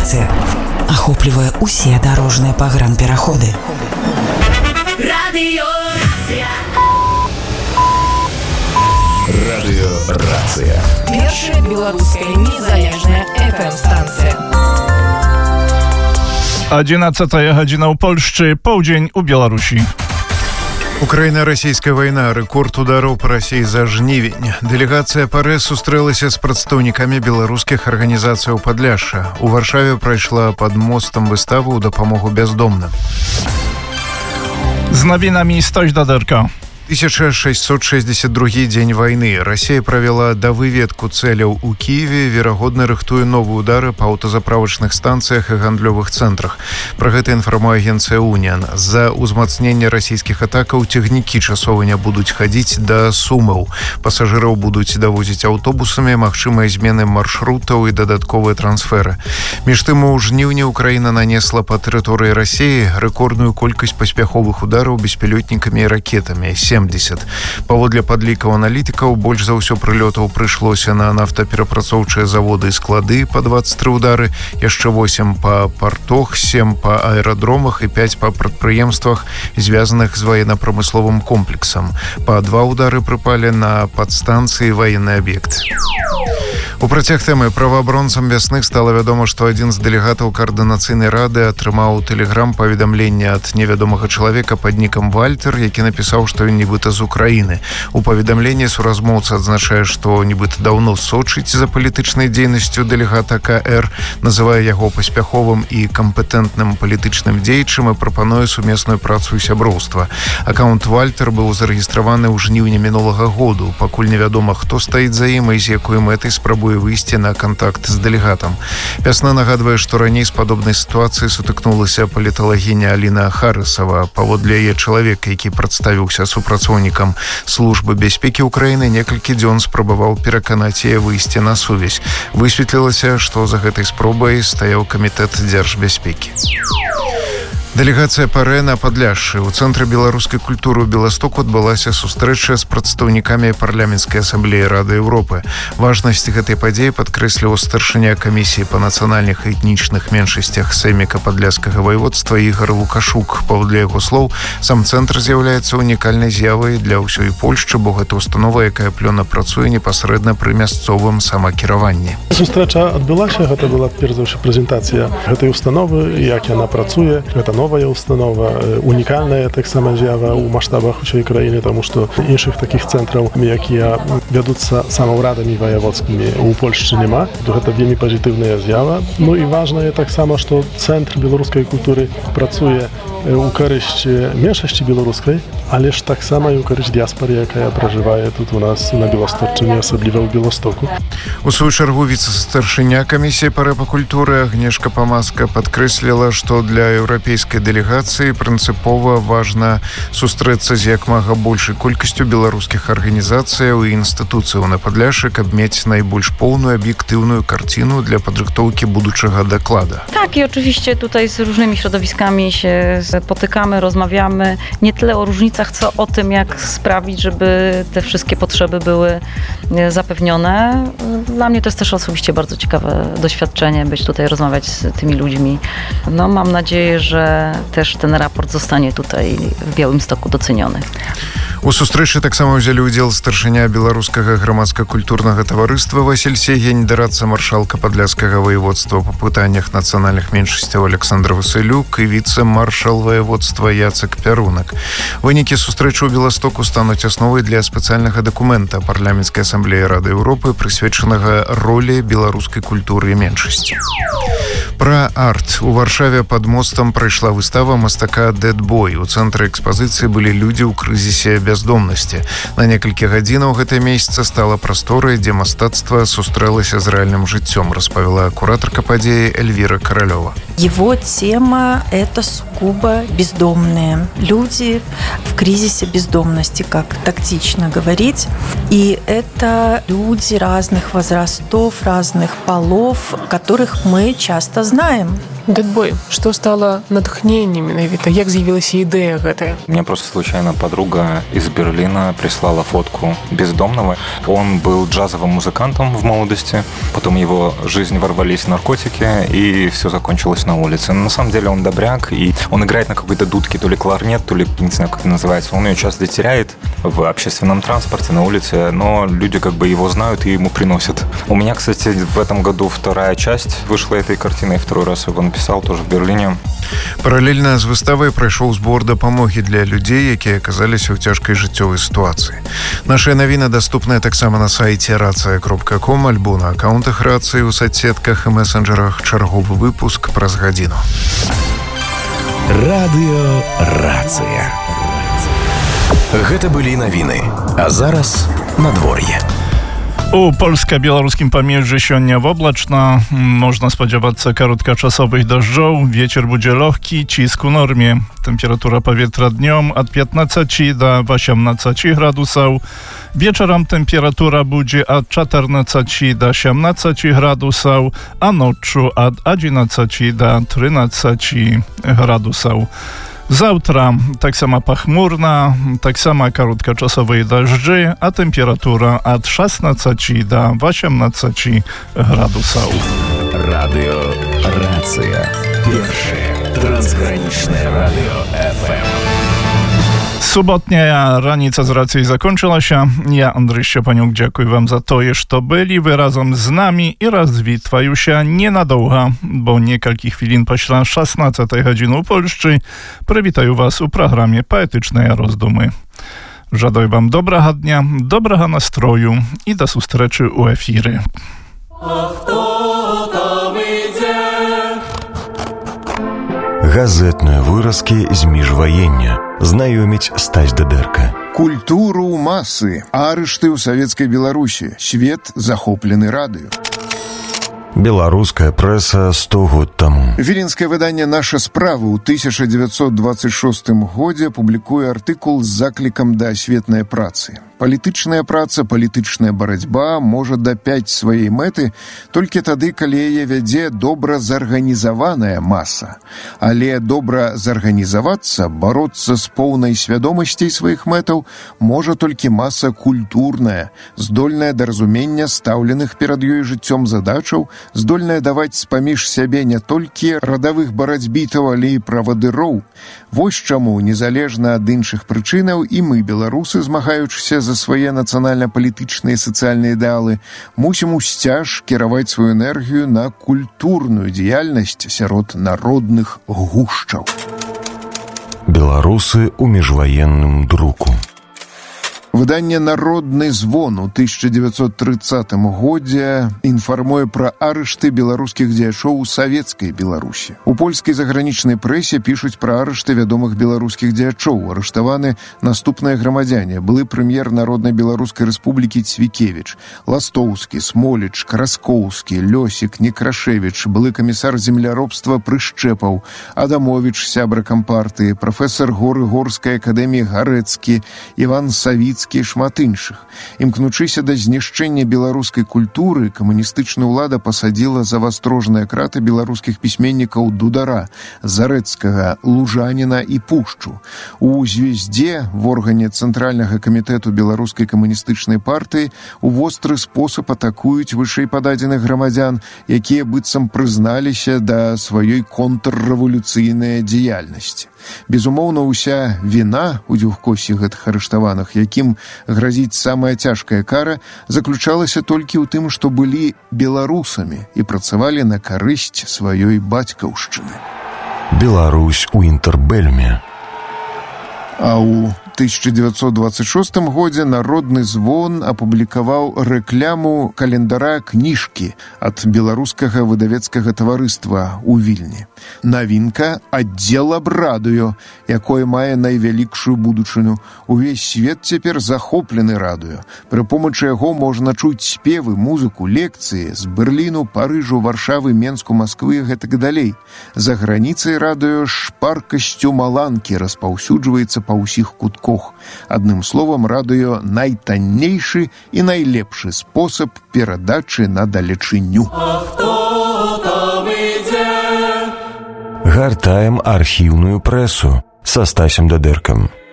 Сігналізацыя ахоплівае ўсе дарожныя пагранпераходы. Радыёрацыя. Першая беларуская незалежная FM-станцыя. 11 гадзіна ў Польшчы, паўдзень у Беларусі. Украіна-расійская вайна, рэкорд удараў па Расіі за жнівень. Дэлегацыя ПАРЭ сустрэлася з прадстаўнікамі беларускіх арганізацыяў Падляшша. У Варшаве прайшла пад мостам выставу ў дапамогу бяздомным. З навінамі Стось Дадэрка. 1662 дзень вайны. Расія правяла давыведку цэляў у Кіеве, верагодна рыхтуе новыя ўдары па аўтазаправачных станцыях і гандлёвых цэнтрах. Пра гэта інфармуе агенцыя «Уніан». З-за ўзмацнення расійскіх атакаў цягнікі часова не будуць хадзіць да Сумаў. Пасажыраў будуць давозіць аўтобусамі, магчымыя змены маршрутаў і дадатковыя трансферы. Між тым, у жніўні Украіна нанесла па тэрыторыі Расіі рэкордную колькасць паспяховых удараў беспілотнікамі і ракетамі – 70. Паводле падлікаў аналітыкаў, больш за ўсё прылётаў прыйшлося на нафтаперапрацоўчыя заводы і склады па 23 удары, яшчэ 8 па партох, 7 па аэрадромах і 5 па прадпрыемствах, звязаных з ваенна-прамысловым комплексам. Па 2 удары прыпалі на падстанцыі і ваенны аб'ект. У працяг тэмы праваабаронцам вясны стала вядома, што адзін з дэлегатаў каардынацыйнай рады атрымаў тэлеграм-паведамленне ад невядомага чалавека пад нікам Вальтер, які напісаў, што ён нібыта з Украіны. У паведамленні суразмоўца адзначае, што нібыта даўно сочыць за палітычнай дзейнасцю дэлегата КР, называе яго паспяховым і кампетэнтным палітычным дзеячам і прапануе сумесную працу і сяброўства. Акаунт Вальтер быў зарэгістраваны ў жніўні мінулага году. Пакуль невядома, хто стаіць за ім і з якой мэтай спрабуе выйсці на кантакт з дэлегатам. Вясна нагадвае, што раней з падобнай сітуацыі сутыкнулася паліталагіня Аліна Харысава. Паводле яе чалавека, які прадставіўся супрацоўнікам службы бяспекі Украіны, некалькі дзён спрабаваў пераканаць яе выйсці на сувязь. Высветлілася, што за гэтай спробай стаяў камітэт дзяржбяспекі. Дэлегацыя ПАРЭ на Падляшшы. У Цэнтры беларускай культуры ў Беластоку адбылася сустрэча з прадстаўнікамі парламенцкай асамблеі Рады Еўропы. Важнасць гэтай падзеі падкрэсліў старшыня камісіі па нацыянальных і этнічных меншасцях Сейміка Падляшскага ваеводства Ігар Лукашук. Паводле яго слоў, сам цэнтр з'яўляецца унікальнай з'явай для ўсёй Польшчы, бо гэта установа, якая плённа працуе непасрэдна пры мясцовым самакіраванні. Сустрэча адбылася, гэта была перш за ўсё прэзентацыя гэтай установы, як яна працуе. Гэта новая установа, унікальная таксама з'ява ў маштабах усёй краіны, таму што іншых такіх цэнтраў, якія вядуцца самаўрадамі ваяводскімі, у Польшчы няма. Гэта вельмі пазітыўная з'ява. Ну і важнае таксама, што цэнтр беларускай культуры працуе у карысць меншасці беларускай, але ж таксама і ў карысць дыяспары, якая пражывае тут у нас на Беласточчыне, асабліва ў Беластоку. У сваю чаргу віцэ-старшыня камісіі па рэпакультуры Агнешка Памаска падкрэсліла, што для еўрапейскай дэлегацыі прынцыпова важна сустрэцца з як мага большай колькасцю беларускіх арганізацыяў і інстытуцыяў на Падляшшы, каб мець najbольш pełną, obiektywną kartину dla podryktołki budżego dokladu. Tak, i oczywiście tutaj z różnymi środowiskami się spotykamy, rozmawiamy nie tyle o różnicach, co o tym, jak sprawić, żeby te wszystkie potrzeby były zapewnione. Dla mnie to jest też osobiście bardzo ciekawe doświadczenie, być tutaj, rozmawiać z tymi ludźmi. No, mam nadzieję, że też ten raport zostanie tutaj w Białymstoku doceniony. У сустрэчы таксама ўзялі ўдзел старшыня беларускага грамадска-культурнага таварыства Васіль Сегень, дарадца маршалка падляшскага ваеводства па пытаннях нацыянальных меншасцяў Александр Васылюк і віцэ-маршал ваеводства Яцек Пярунак. Вынікі сустрэчы ў Беластоку стануць асновай для спецыяльнага дакумента парламенцкай асамблеі Рады Еўропы, прысвечанага ролі беларускай культуры і меншасці. Пра арт. У Варшаве пад мостам прайшла выстава мастака Дэд Бой. У цэнтры экспазіцыі былі людзі ў крызісе бяздомнасці. На некалькі гадзінаў гэтае месца стала прасторай, дзе мастацтва сустрэлася з рэальным жыццём, распавяла куратарка падзеі Эльвира Королёва. Его тема – это сугубо бездомные. Люди в кризисе бездомности, как тактично говорить. И это люди разных возрастов, разных полов, которых мы часто знаем. Дэтбой, что стало натхнением менавіта? Як з'явілася ідэя гэтая? Мне просто случайно подруга из Берлина прислала фотку бездомного. Он был джазовым музыкантом в молодости, потом в его жизнь ворвались наркотики, и все закончилось на улице. Но на самом деле он добряк, и он играет на какой-то дудке, то ли кларнет, то ли, не знаю, как это называется. Он ее часто теряет в общественном транспорте, на улице, но люди как бы его знают и ему приносят. У меня, кстати, в этом году вторая часть вышла этой картины, и второй раз его написал тоже в Берлине. Паралельна з выставай прайшоў збор дапамогі для людзей, якія аказаліся ў цяжкай жыццёвай сітуацыі. Нашыя навіны даступныя таксама на сайце racja.com альбо на акаунтах рацыі ў соцсетках і месенджерах. Чарговы выпуск праз гадзіну. Радыё Рацыя. Гэта былі навіны. А зараз надвор'е. У польска-беларускім памежжы сёння воблачна, можна спадзявацца кароткачасовых дажджоў, вецер будзе лёгкі, ціск у норме. Тэмпература паветра днём ад 15 до 18 градусаў. Вечарам тэмпература будзе ад 14 до 17 градусаў, а ноччу ад 11 до 13 градусаў. Заўтра таксама пахмурна, таксама кароткачасовыя дажджы, а тэмпература ад 16 до 18 градусаў. Радыё Рацыя. Першае трансгранічнае радыё FM. Суботняя раніца з рацыяй закончылася. Я, Андрэй Шчапанюк, дзякую вам за тое, што былі вы разам з намі і развітваюся ненадоўга, бо некалькі хвілін пасля 16 гадзіны ў Польшчы прывітаю вас у праграме «Паэтычныя роздумы». Жадаю вам добрага дня, добрага настрою і да сустрэчы ў эфіры. Газетныя выразкі з міжваення. Знаёміць Стась Дадэрка. Культуру масы. Арышты ў савецкай Беларусі. Свет захоплены радыё. Беларуская прэса 100 год таму. Віленскае выданне «Наша справа» ў 1926 годзе публікуе артыкул з заклікам да асветнай працы. Палітычная праца, палітычная барацьба можа дапяць сваей мэты толькі тады, калі яе вядзе добра зарганізаваная маса. Але добра зарганізавацца, бароцца з поўнай свядомасцей сваіх мэтаў можа толькі маса культурная, здольная да разумення стаўленых перад ёй жыццём задачаў, здольная даваць з-паміж сябе не толькі радавых барацьбітаў, але і правадыроў. Вось чаму, незалежна ад іншых прычынаў, і мы, беларусы, змагаючыся за свае нацыянальна-палітычныя і сацыяльныя ідэалы, мусім усцяж кіраваць сваю энергію на культурную дзеяльнасць сярод народных гушчаў. Беларусы ў міжваенным друку. Выданне «Народны звон» у 1930 годзе інфармуе пра арышты беларускіх дзеячоў у савецкай Беларусі. У польскай загранічнай прэсе пішуць пра арышты вядомых беларускіх дзеячоў. Арыштаваны наступныя грамадзяне. Былы прэм'ер Народнай Беларускай Рэспублікі Цвікевіч, Ластоўскі, Смоліч, Краскоўскі, Лёсік, Некрашевіч, былы камісар земляробства Прышчэпаў, Адамовіч, сябра кампартыі, прафесар Горы-Горскай акадэміі Гарэцкі, Іван Савіцкі, шмат іншых. Імкнучыся да знішчэння беларускай культуры, камуністычная ўлада пасадзіла за вастрожныя краты беларускіх пісьменнікаў Дудара, Зарэцкага, Лужаніна і Пушчу. У «Звездзе», в органе Цэнтральнага камітэту беларускай камуністычнай партыі, у востры спосаб атакуюць вышэй пададзеных грамадзян, якія быццам прызналіся да сваёй контррэвалюцыйнай дзеяльнасці. Безумоўна, уся віна у дзюхкосці гэтых арыштаваных, якім гразіць самая цяжкая кара, заключалася толькі ў тым, што былі беларусамі і працавалі на карысць сваёй бацькаўшчыны. Беларусь у інтэрбэлюме. А ў 1926 годзе «Народны звон» апублікаваў рэкляму календара кніжкі ад беларускага выдавецкага таварыства ў Вільні. Навінка «Аддзел аб радыё», якое мае найвялікшую будучыню. Увесь свет цяпер захоплены радыё. Пры помачы яго можна чуць спевы, музыку, лекцыі з Берліну, Парыжу, Варшавы, Менску, Масквы і гэтак далей. За граніцай радыё шпаркасцю маланкі распаўсюджваецца па ўсіх кутках. Адным словам, радыё найтаннейшы і найлепшы спосаб перадачы на далечыню. Гартаем архіўную прэсу са Стасем Дадэркам.